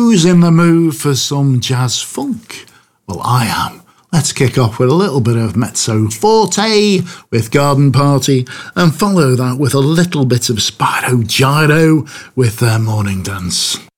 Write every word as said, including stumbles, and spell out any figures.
Who's in the mood for some jazz funk? Well, I am. Let's kick off with a little bit of mezzo forte with Garden Party and follow that with a little bit of Spyro Gyro with their morning dance.